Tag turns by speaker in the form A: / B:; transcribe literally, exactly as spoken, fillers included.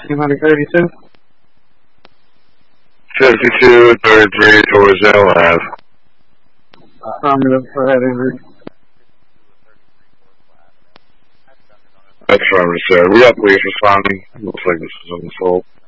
A: fifteen thirty-two.
B: fifty-two thirty-three towards L Ave.
A: Affirmative for head injury.
B: That's affirmative, sir. We have police responding. Looks like this is on the fault.